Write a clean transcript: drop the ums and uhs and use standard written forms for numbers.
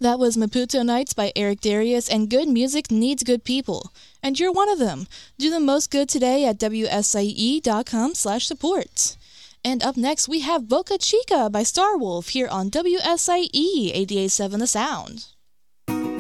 That was Maputo Nights by Eric Darius, and good music needs good people. And you're one of them. Do the most good today at WSIE.com/support. And up next, we have Boca Chica by Starwolf here on WSIE 88.7 The Sound.